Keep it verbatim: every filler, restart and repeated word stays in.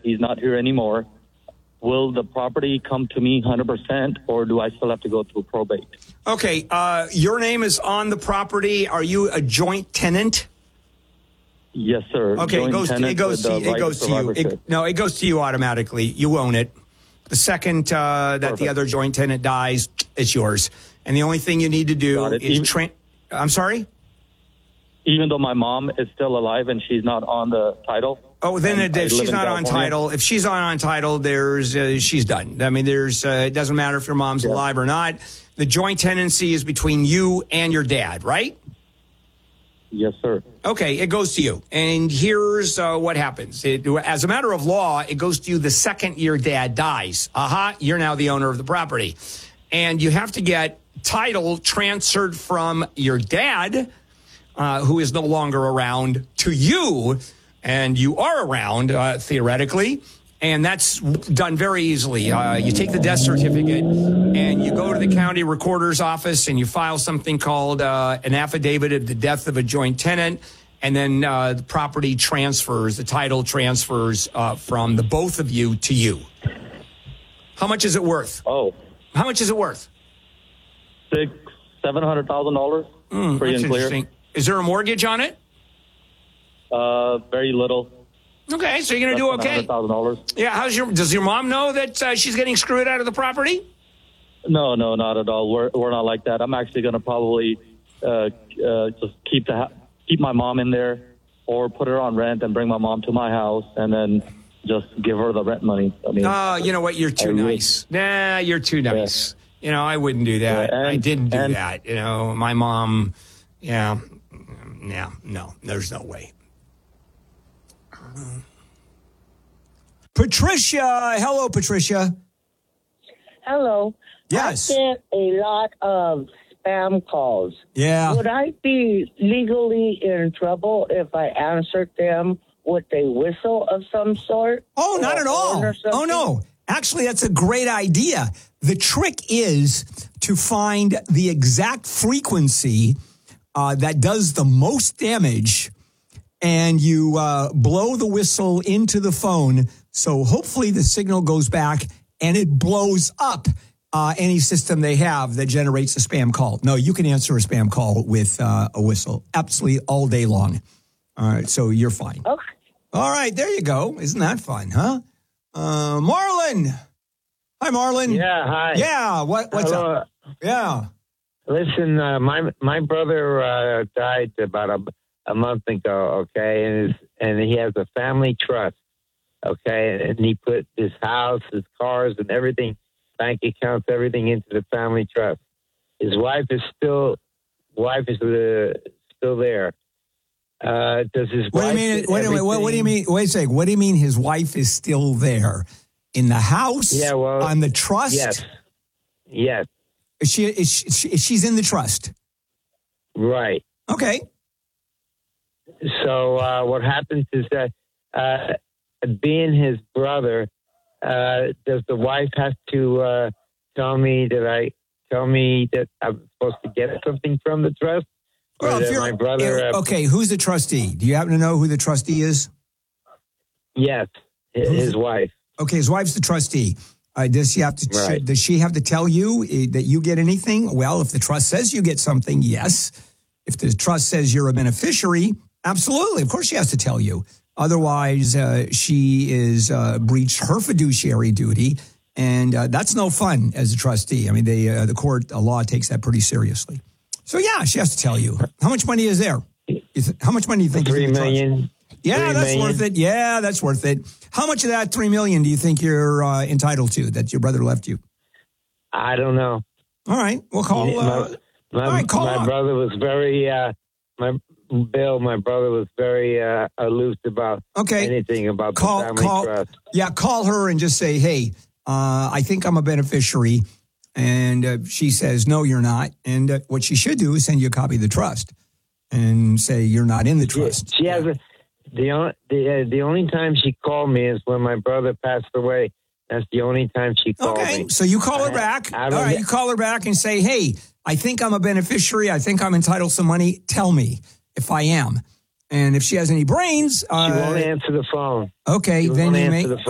he's not here anymore, will the property come to me one hundred percent, or do I still have to go through probate? Okay, uh, your name is on the property. Are you a joint tenant? Yes, sir. Okay, Joint it goes to, it tenant goes with to, the it right goes to you. It, no, it goes to you automatically. You own it. The second uh, that Perfect. the other joint tenant dies, it's yours. And the only thing you need to do Got it. is Even- train. I'm sorry? Even though my mom is still alive and she's not on the title? Oh, then and it, I if live she's in not on California. title, if she's not on title, there's uh, she's done. I mean, there's uh, it doesn't matter if your mom's Yeah. alive or not. The joint tenancy is between you and your dad, right? Yes, sir. Okay, it goes to you. And here's uh, what happens. It, as a matter of law, it goes to you the second your dad dies. Aha, you're now the owner of the property. And you have to get title transferred from your dad, uh, who is no longer around, to you. And you are around, uh, theoretically. And that's done very easily. Uh, you take the death certificate and you go to the county recorder's office and you file something called uh, an affidavit of the death of a joint tenant. And then uh, the property transfers, the title transfers uh, from the both of you to you. How much is it worth? Oh, How much is it worth? six, seven hundred thousand dollars. Mm, Free that's and clear. interesting. Is there a mortgage on it? Uh, very little. Okay, so you're going to do okay. Hundred thousand dollars. Yeah, how's your? Does your mom know that uh, she's getting screwed out of the property? No, no, not at all. We're we're not like that. I'm actually going to probably uh, uh, just keep the ha- keep my mom in there, or put her on rent and bring my mom to my house, and then just give her the rent money. I mean, Oh, you know what? You're too I would- nice. Nah, you're too nice. You know, I wouldn't do that. Yeah, and- I didn't do and- that. You know, my mom. Yeah, yeah, no, there's no way. Patricia, hello, Patricia. Hello. Yes. I get a lot of spam calls. Yeah. Would I be legally in trouble if I answered them with a whistle of some sort? Oh, not Or at all. horn or Oh, something? no. Actually, that's a great idea. The trick is to find the exact frequency uh, that does the most damage, and you uh, blow the whistle into the phone. So hopefully the signal goes back and it blows up uh, any system they have that generates a spam call. No, you can answer a spam call with uh, a whistle absolutely all day long. All right, so you're fine. Okay. All right, there you go. Isn't that fun, huh? Uh, Marlon. Hi, Marlon. Yeah, hi. Yeah, what, what's Hello. up? Yeah. Listen, uh, my my brother uh, died about a, a month ago, okay, and his, and he has a family trust, okay, and he put his house, his cars, and everything, bank accounts, everything into the family trust. His wife is still, wife is uh, still there. Uh, does his What do wife you mean? get Wait, wait, what, what do you everything? mean? Wait a second. What do you mean his wife is still there? In the house? Yeah, well, on the trust? Yes, yes, Is she, is she, she's in the trust. right. Okay. So uh, what happens is that uh, being his brother, uh, does the wife have to uh, tell me that I tell me that I'm supposed to get something from the trust, or Well, if that you're- my brother? if- Uh, okay, who's the trustee? Do you happen to know who the trustee is? Yes, his, his wife. Okay, his wife's the trustee. Uh, does she have to? Right. Does she have to tell you uh, that you get anything? Well, if the trust says you get something, yes. If the trust says you're a beneficiary, absolutely. Of course, she has to tell you. Otherwise, uh, she is uh, breached her fiduciary duty, and uh, that's no fun as a trustee. I mean, they, uh, the court uh, law takes that pretty seriously. So, yeah, she has to tell you. How much money is there? You th- How much money do you think is Three in the trust? million. Yeah, Three that's million. worth it. Yeah, that's worth it. How much of that three million do you think you're uh, entitled to that your brother left you? I don't know. All right, we'll call. Uh, my my, all right, call my up. brother was very uh, my Bill. My brother was very uh, aloof about Okay. anything about call, the family call. trust. Yeah, call her and just say, "Hey, uh, I think I'm a beneficiary," and uh, she says, "No, you're not." And uh, what she should do is send you a copy of the trust and say you're not in the trust. She has a, the only the, uh, the only time she called me is when my brother passed away. That's the only time she called Okay, me. so you call her I- back. I All don't right, get- you call her back and say, "Hey, I think I'm a beneficiary. I think I'm entitled to some money. Tell me if I am." And if she has any brains, She uh, won't answer the phone. okay, She then won't you answer may. the phone.